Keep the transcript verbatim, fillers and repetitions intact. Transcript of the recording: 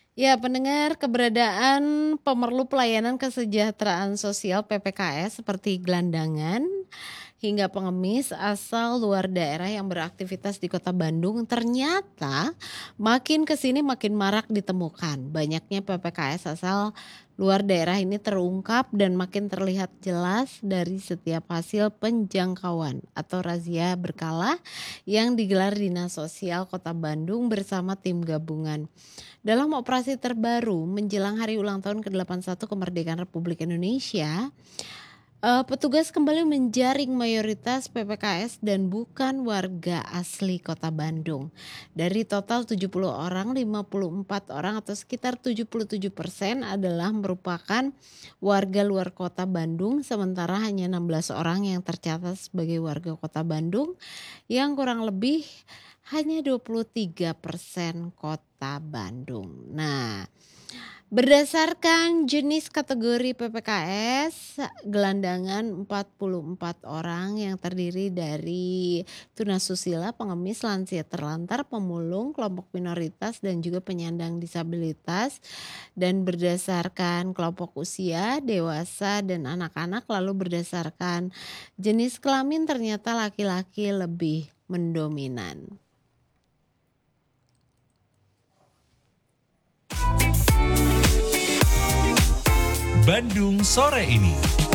Ya, pendengar, keberadaan pemerlu pelayanan kesejahteraan sosial P P K S seperti gelandangan hingga pengemis asal luar daerah yang beraktivitas di Kota Bandung ternyata makin ke sini makin marak ditemukan. Banyaknya P P K S asal luar daerah ini terungkap dan makin terlihat jelas dari setiap hasil penjangkauan atau razia berkala yang digelar Dinas Sosial Kota Bandung bersama tim gabungan. Dalam operasi terbaru menjelang hari ulang tahun ke delapan puluh satu kemerdekaan Republik Indonesia, eee, petugas kembali menjaring mayoritas P P K S dan bukan warga asli Kota Bandung. Dari total tujuh puluh orang, lima puluh empat orang atau sekitar tujuh puluh tujuh persen adalah merupakan warga luar Kota Bandung, sementara hanya enam belas orang yang tercatat sebagai warga Kota Bandung, yang kurang lebih hanya dua puluh tiga persen Kota Bandung. Nah, berdasarkan jenis kategori P P K S, gelandangan empat puluh empat orang yang terdiri dari tunasusila, pengemis, lansia terlantar, pemulung, kelompok minoritas, dan juga penyandang disabilitas. Dan berdasarkan kelompok usia, dewasa, dan anak-anak, lalu berdasarkan jenis kelamin ternyata laki-laki lebih mendominan. Bandung sore ini.